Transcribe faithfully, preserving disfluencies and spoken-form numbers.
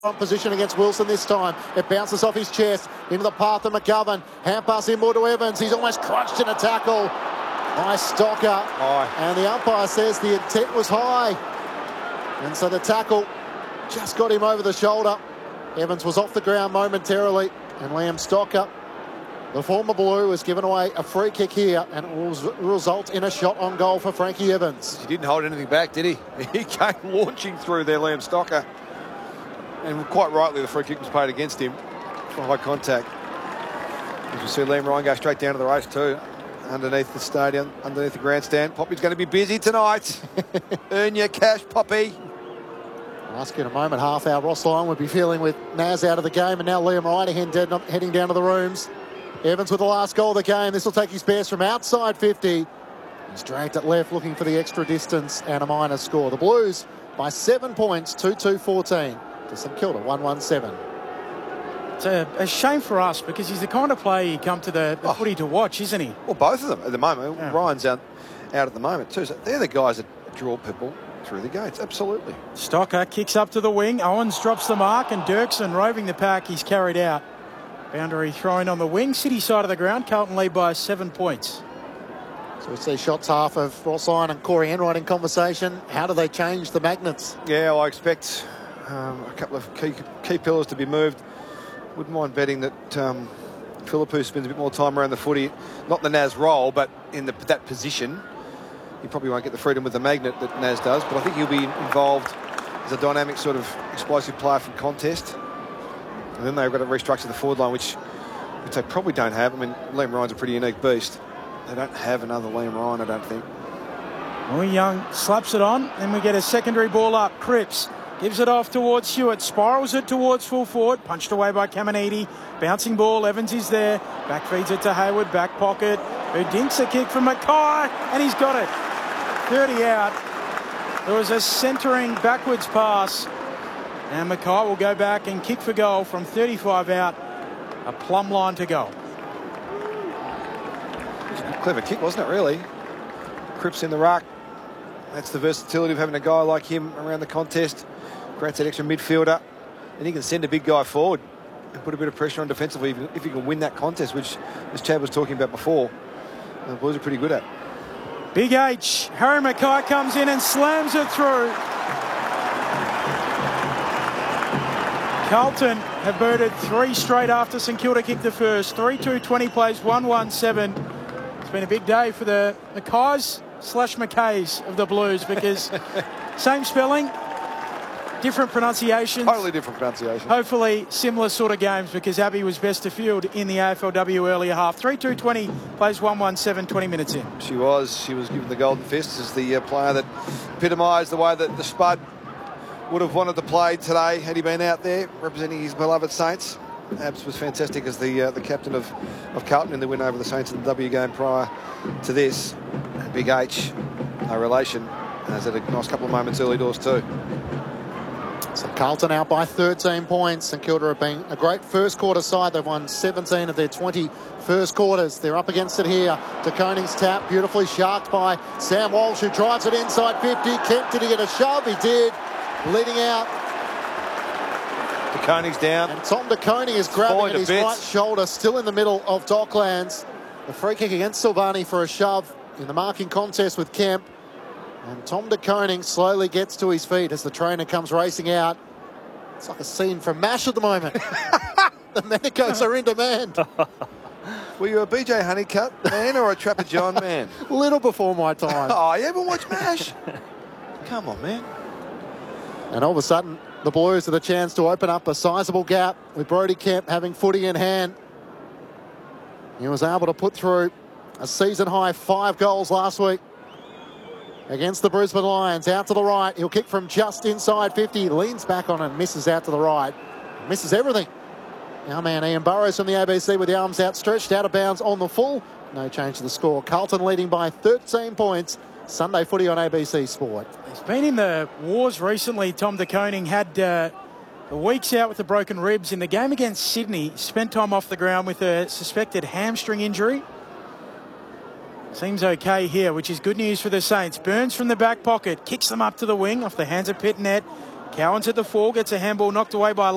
on position against Wilson this time. It bounces off his chest into the path of McGovern. Hand pass inboard to Evans. He's almost crushed in a tackle by Stocker. High. And the umpire says the intent was high. And so the tackle just got him over the shoulder. Evans was off the ground momentarily. And Liam Stocker, the former Blue, has given away a free kick here, and it will result in a shot on goal for Frankie Evans. He didn't hold anything back, did he? He came launching through there, Liam Stocker. And quite rightly, the free kick was played against him for high contact. As you see, Liam Ryan go straight down to the race too, underneath the stadium, underneath the grandstand. Poppy's going to be busy tonight. Earn your cash, Poppy. I'll ask you in a moment. Half hour, Ross Lyon would be feeling with Naz out of the game, and now Liam Ryan heading down to the rooms. Evans with the last goal of the game. This will take his Bears from outside fifty. He's dragged it left, looking for the extra distance and a minor score. The Blues by seven points, two two fourteen. To St Kilda, one one seven. It's a, a shame for us because he's the kind of player you come to the, the oh. footy to watch, isn't he? Well, both of them at the moment. Yeah. Ryan's out, out at the moment too. So they're the guys that draw people through the gates. Absolutely. Stocker kicks up to the wing. Owens drops the mark, and Dirksen roving the pack. He's carried out. Boundary throwing on the wing. City side of the ground. Carlton lead by seven points. So we see shots half of Ross Lyon and Corey Enright in conversation. How do they change the magnets? Yeah, well, I expect um, a couple of key, key pillars to be moved. Wouldn't mind betting that um, Philippou spends a bit more time around the footy. Not the Naz role, but in the, that position. He probably won't get the freedom with the magnet that Naz does, but I think he'll be involved as a dynamic sort of explosive player from contest. And then they've got to restructure the forward line, which, which they probably don't have. I mean, Liam Ryan's a pretty unique beast. They don't have another Liam Ryan, I don't think. Well, Young slaps it on, and we get a secondary ball up. Cripps gives it off towards Stewart, spirals it towards full forward, punched away by Caminiti. Bouncing ball, Evans is there. Back feeds it to Hayward, back pocket. Who dinks a kick from Mackay, and he's got it. thirty out. There was a centering backwards pass. And Mackay will go back and kick for goal from thirty-five out. A plumb line to goal. It was a good, clever kick, wasn't it, really? Cripps in the ruck. That's the versatility of having a guy like him around the contest. Creates that extra midfielder. And he can send a big guy forward and put a bit of pressure on defensively if he can win that contest, which, as Chad was talking about before, the Blues are pretty good at. Big H. Harry Mackay comes in and slams it through. Carlton have booted three straight after St Kilda kicked the first. three two twenty plays, one one seven. It's been a big day for the Mackays slash Mackays of the Blues because same spelling, different pronunciations. Totally different pronunciation. Hopefully similar sort of games because Abby was best of field in the A F L W earlier half. three two twenty plays, one one seven, twenty minutes in. She was. She was given the golden fist as the uh, player that epitomised the way that the Spud would have wanted to play today had he been out there representing his beloved Saints. Abs was fantastic as the uh, the captain of, of Carlton in the win over the Saints in the W game prior to this. Big H, no relation, has had a nice couple of moments early doors too. So Carlton out by thirteen points. St Kilda have been a great first quarter side. They've won seventeen of their twenty first quarters. They're up against it here. De Koning's tap, beautifully sharked by Sam Walsh, who drives it inside fifty. Kemp, did he get a shove? He did. Leading out. De Koning's down. And Tom De Koning is grabbing at his right shoulder, still in the middle of Docklands. The free kick against Silvani for a shove in the marking contest with Kemp. And Tom De Koning slowly gets to his feet as the trainer comes racing out. It's like a scene from MASH at the moment. The Medicos are in demand. Were you a B J Honeycutt man or a Trapper John man? Little before my time. Oh, you ever watch MASH? Come on, man. And all of a sudden, the Blues have the chance to open up a sizable gap with Brodie Kemp having footy in hand. He was able to put through a season-high five goals last week against the Brisbane Lions. Out to the right. He'll kick from just inside fifty. Leans back on and misses out to the right. Misses everything. Our man Ian Burrows from the A B C with the arms outstretched, out of bounds on the full. No change to the score. Carlton leading by thirteen points. Sunday footy on A B C Sport. He's been in the wars recently. Tom De Koning had uh, the weeks out with the broken ribs. In the game against Sydney, spent time off the ground with a suspected hamstring injury. Seems okay here, which is good news for the Saints. Burns from the back pocket, kicks them up to the wing off the hands of Pitnet. Cowans at the four, gets a handball knocked away by